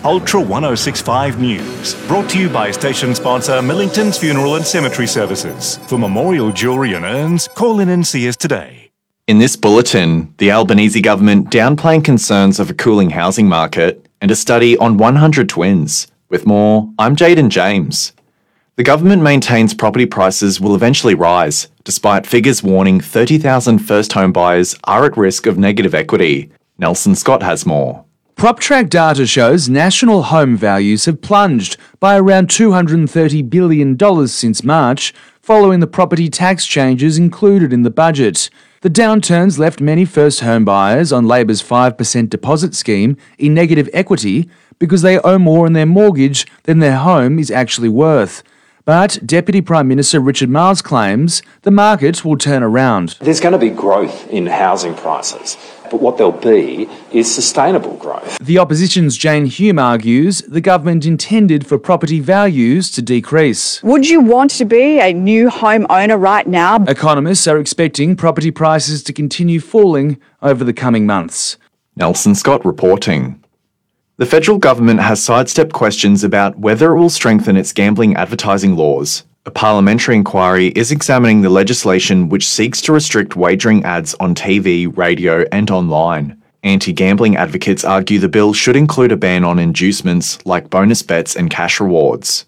Ultra 1065 News, brought to you by station sponsor Millington's Funeral and Cemetery Services. For memorial jewellery and urns, call in and see us today. In this bulletin, the Albanese government downplaying concerns of a cooling housing market and a study on 100 twins. With more, I'm Jaden James. The government maintains property prices will eventually rise, despite figures warning 30,000 first home buyers are at risk of negative equity. Nelson Scott has more. PropTrack data shows national home values have plunged by around $230 billion since March, following the property tax changes included in the budget. The downturns left many first home buyers on Labor's 5% deposit scheme in negative equity because they owe more on their mortgage than their home is actually worth. But Deputy Prime Minister Richard Marles claims the market will turn around. There's going to be growth in housing prices, but what there'll be is sustainable growth. The opposition's Jane Hume argues the government intended for property values to decrease. Would you want to be a new home owner right now? Economists are expecting property prices to continue falling over the coming months. Nelson Scott reporting. The federal government has sidestepped questions about whether it will strengthen its gambling advertising laws. A parliamentary inquiry is examining the legislation which seeks to restrict wagering ads on TV, radio, and online. Anti-gambling advocates argue the bill should include a ban on inducements like bonus bets and cash rewards.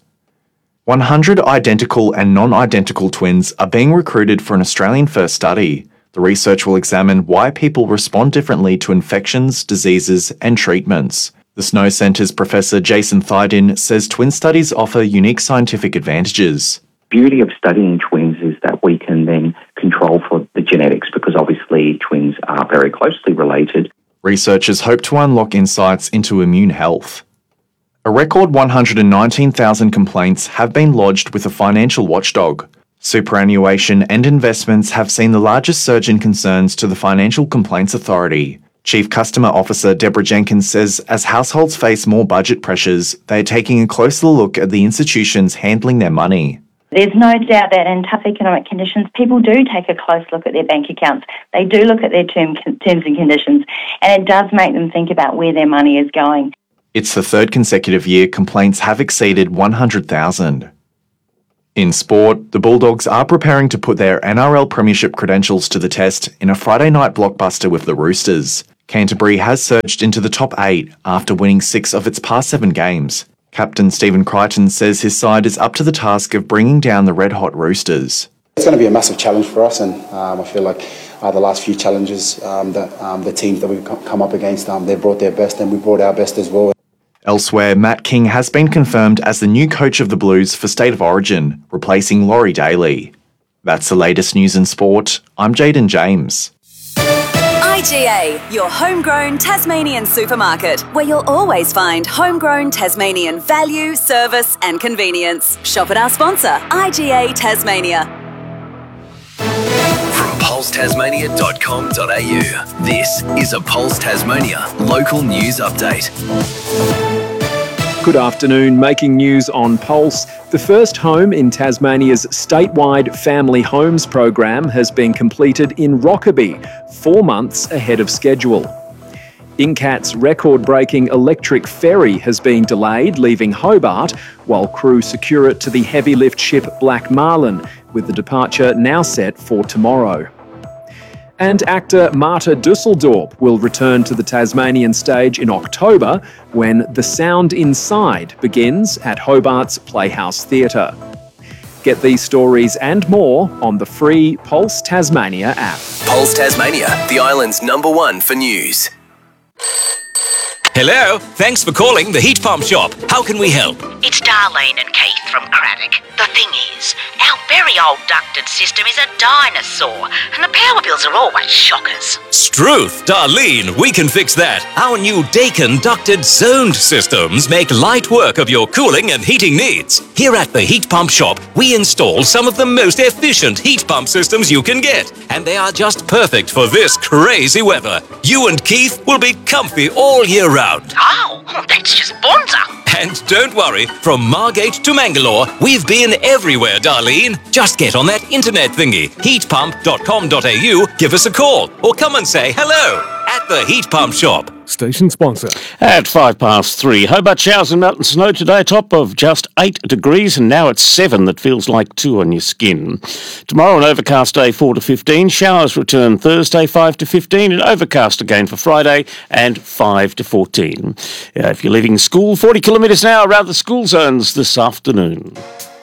100 identical and non-identical twins are being recruited for an Australian-first study. The research will examine why people respond differently to infections, diseases, and treatments. The Snow Centre's Professor Jason Thydin says twin studies offer unique scientific advantages. The beauty of studying twins is that we can then control for the genetics, because obviously twins are very closely related. Researchers hope to unlock insights into immune health. A record 119,000 complaints have been lodged with a financial watchdog. Superannuation and investments have seen the largest surge in concerns to the Financial Complaints Authority. Chief Customer Officer Deborah Jenkins says as households face more budget pressures, they are taking a closer look at the institutions handling their money. There's no doubt that in tough economic conditions, people do take a close look at their bank accounts. They do look at their terms and conditions, and it does make them think about where their money is going. It's the third consecutive year complaints have exceeded 100,000. In sport, the Bulldogs are preparing to put their NRL Premiership credentials to the test in a Friday night blockbuster with the Roosters. Canterbury has surged into the top 8 after winning 6 of its past 7 games. Captain Stephen Crichton says his side is up to the task of bringing down the red-hot Roosters. It's going to be a massive challenge for us, and I feel like the last few challenges that the teams that we've come up against, they brought their best and we brought our best as well. Elsewhere, Matt King has been confirmed as the new coach of the Blues for State of Origin, replacing Laurie Daly. That's the latest news in sport. I'm Jaden James. IGA, your homegrown Tasmanian supermarket, where you'll always find homegrown Tasmanian value, service and convenience. Shop at our sponsor, IGA Tasmania. From pulsetasmania.com.au, this is a Pulse Tasmania local news update. Good afternoon. Making news on Pulse. The first home in Tasmania's statewide Family Homes program has been completed in Rockaby, 4 months ahead of schedule. Incat's record-breaking electric ferry has been delayed, leaving Hobart, while crew secure it to the heavy lift ship Black Marlin, with the departure now set for tomorrow. And actor Marta Dusseldorp will return to the Tasmanian stage in October when The Sound Inside begins at Hobart's Playhouse Theatre. Get these stories and more on the free Pulse Tasmania app. Pulse Tasmania, the island's #1 for news. Hello, thanks for calling the Heat Pump Shop. How can we help? It's Darlene and Keith from Craddock. The thing is, our very old ducted system is a dinosaur, and the power bills are always shockers. Struth, Darlene, we can fix that. Our new Dakin ducted zoned systems make light work of your cooling and heating needs. Here at the Heat Pump Shop, we install some of the most efficient heat pump systems you can get, and they are just perfect for this crazy weather. You and Keith will be comfy all year round. Oh, that's just bonza. And don't worry, from Margate to Mangalore, we've been everywhere, Darlene. Just get on that internet thingy, heatpump.com.au, give us a call, or come and say hello at the Heat Pump Shop. station sponsor. At 3:05, Hobart showers and mountain snow today, top of just 8 degrees, and now it's 7 that feels like 2 on your skin. Tomorrow, an overcast day, 4 to 15. Showers return Thursday, 5 to 15, and overcast again for Friday, and 5 to 14. If you're leaving school, 40 kilometres an hour around the school zones this afternoon.